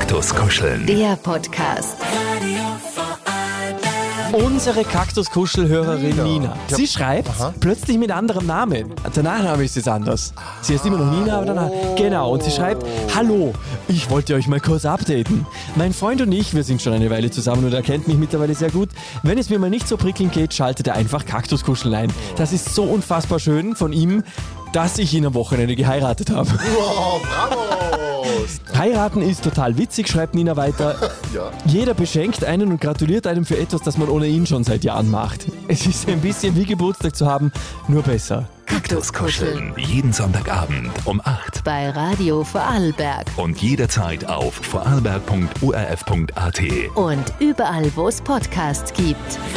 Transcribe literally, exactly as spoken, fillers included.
Kaktuskuscheln. Der Podcast. Unsere Kaktuskuschelhörerin Nina. Nina. Sie schreibt Aha. plötzlich mit anderem Namen. Der Nachname ist jetzt anders. Sie heißt immer noch Nina, aber danach. Genau, und sie schreibt: Hallo, ich wollte euch mal kurz updaten. Mein Freund und ich, wir sind schon eine Weile zusammen und er kennt mich mittlerweile sehr gut. Wenn es mir mal nicht so prickelnd geht, schaltet er einfach Kaktuskuscheln ein. Das ist so unfassbar schön von ihm, dass ich ihn am Wochenende geheiratet habe. Wow, bravo! Heiraten ist total witzig, schreibt Nina weiter. Ja. Jeder beschenkt einen und gratuliert einem für etwas, das man ohnehin schon seit Jahren macht. Es ist ein bisschen wie Geburtstag zu haben, nur besser. Kaktuskuscheln. Jeden Sonntagabend um acht. Bei Radio Vorarlberg. Und jederzeit auf vorarlberg punkt o r f punkt a t. Und überall, wo es Podcasts gibt.